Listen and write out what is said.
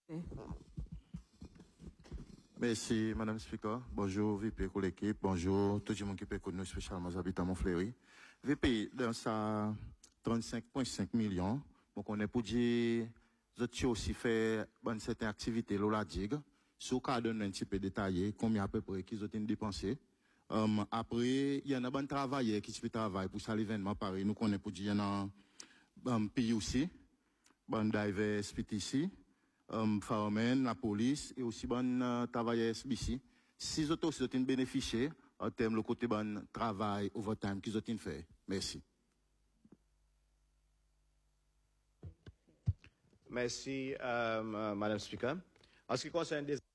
Merci, Madame Speaker. Bonjour, VP pour l'équipe. Bonjour, tout le monde qui peut connaître, spécialement les habitants Montfleury. VP, dans sa 35,5 millions, donc on est pour dire, vous avez aussi fait certaines activités, la digue. Si vous pouvez donner un petit peu détaillé, combien à peu près qu'ils ont dépensé. Après, il y en a un travail qui peut travailler pour ça l'événement pareil. Nous connaissons pour dire, il y en a un pays aussi, un diver SPTC. Firemen, la police et aussi bon travailleurs SBC. Si vous aussi ont bénéficié en termes de côté bon travail overtime qu'ils ont fait. Merci. Merci, Madame Speaker. En ce qui concerne des